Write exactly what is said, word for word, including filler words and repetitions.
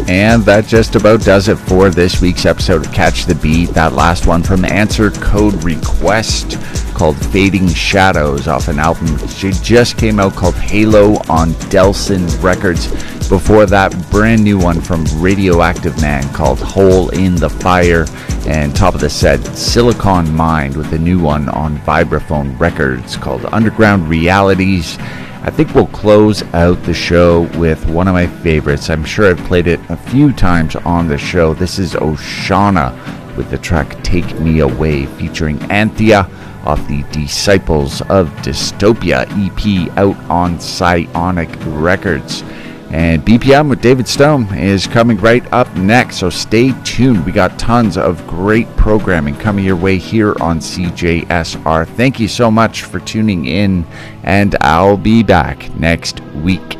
And that just about does it for this week's episode of Catch the Beat. That last one from Answer Code Request called Fading Shadows off an album which just came out called Halo on Delson Records. Before that, brand new one from Radioactive Man called Hole in the Fire. And top of the set, Silicon Mind with a new one on Vibraphone Records called Underground Realities. I think we'll close out the show with one of my favorites. I'm sure I've played it a few times on the show. This is Oshana with the track Take Me Away featuring Anthea off the Disciples of Dystopia E P out on Psionic Records. And B P M with David Stone is coming right up next, so stay tuned. We got tons of great programming coming your way here on C J S R. Thank you so much for tuning in, and I'll be back next week.